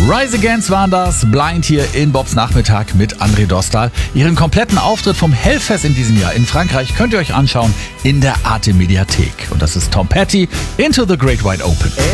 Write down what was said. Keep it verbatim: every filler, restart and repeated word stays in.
Rise Against waren das, Blind hier in Bobs Nachmittag mit André Dostal. Ihren kompletten Auftritt vom Hellfest in diesem Jahr in Frankreich könnt ihr euch anschauen in der Arte Mediathek. Und das ist Tom Petty, Into the Great Wide Open.